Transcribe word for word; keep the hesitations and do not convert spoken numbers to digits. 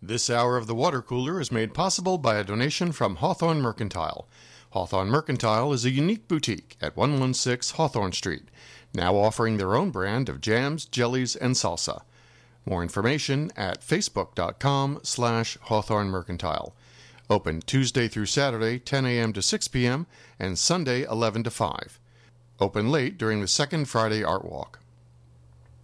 This hour of the Water Cooler is made possible by a donation from Hawthorne Mercantile. Hawthorne Mercantile is a unique boutique at one sixteen Hawthorne Street, now offering their own brand of jams, jellies, and salsa. More information at facebook.com slash Hawthorne Mercantile. Open Tuesday through Saturday, ten a.m. to six p.m., and Sunday, eleven to five. Open late during the second Friday Art Walk.